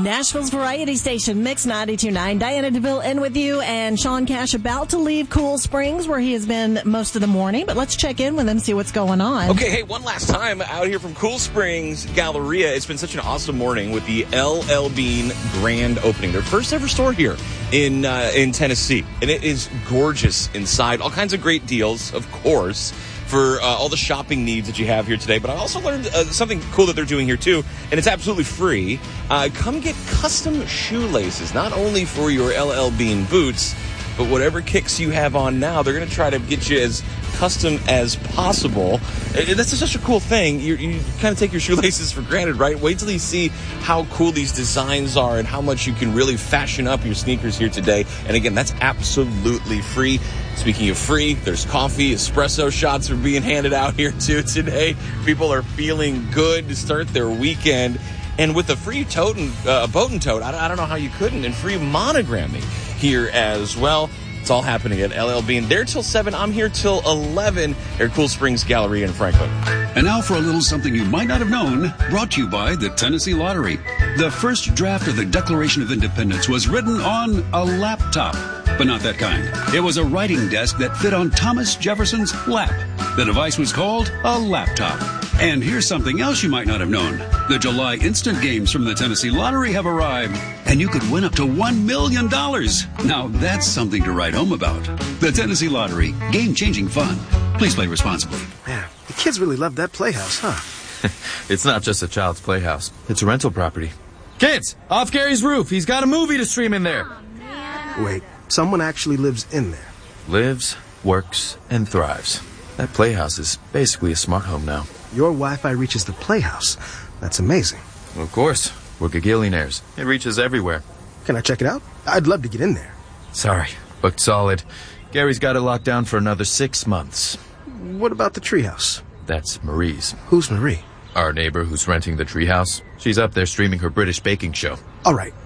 Nashville's Variety Station, Mix 92.9. Diana DeVille in with you, and Sean Cash about to leave Cool Springs, where he has been most of the morning. But let's check in with him, see what's going on. Okay, hey, one last time out here from Cool Springs Galleria. It's been such an awesome morning with the LL Bean grand opening. Their first ever store here in Tennessee. And it is gorgeous inside. All kinds of great deals, of course, for all the shopping needs that you have here today. But I also learned something cool that they're doing here, too, and it's absolutely free. Come get custom shoelaces, not only for your LL Bean boots, but whatever kicks you have on now, they're going to try to get you as custom as possible. That's such a cool thing. You kind of take your shoelaces for granted, right? Wait till you see how cool these designs are and how much you can really fashion up your sneakers here today. And again, that's absolutely free. Speaking of free, there's coffee, espresso shots are being handed out here too today. People are feeling good to start their weekend. And with a free boat and tote, I don't know how you couldn't, and free monogramming here as well. It's all happening at LL Bean. They're till 7. I'm here till 11 at Cool Springs Galleria in Franklin. And now for a little something you might not have known, brought to you by the Tennessee Lottery. The first draft of the Declaration of Independence was written on a laptop, but not that kind. It was a writing desk that fit on Thomas Jefferson's lap. The device was called a laptop. And here's something else you might not have known. The July instant games from the Tennessee Lottery have arrived, and you could win up to $1 million. Now that's something to write home about. The Tennessee Lottery, game-changing fun. Please play responsibly. Man, the kids really love that playhouse, huh? It's not just a child's playhouse. It's a rental property. Kids, off Gary's roof. He's got a movie to stream in there. Wait, someone actually lives in there? Lives, works, and thrives. That playhouse is basically a smart home now. Your Wi-Fi reaches the playhouse. That's amazing. Of course. We're gagillionaires. It reaches everywhere. Can I check it out? I'd love to get in there. Sorry, booked solid. Gary's got it locked down for another 6 months. What about the treehouse? That's Marie's. Who's Marie? Our neighbor who's renting the treehouse. She's up there streaming her British baking show. All right.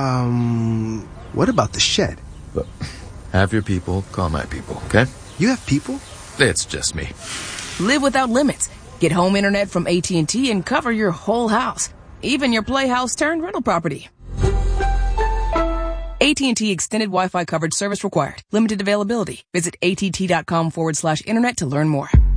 What about the shed? But have your people call my people, okay? You have people? It's just me. Live without limits. Get home internet from AT&T and cover your whole house, even your playhouse turned rental property. AT&T extended Wi-Fi coverage service required. Limited availability. Visit att.com/internet to learn more.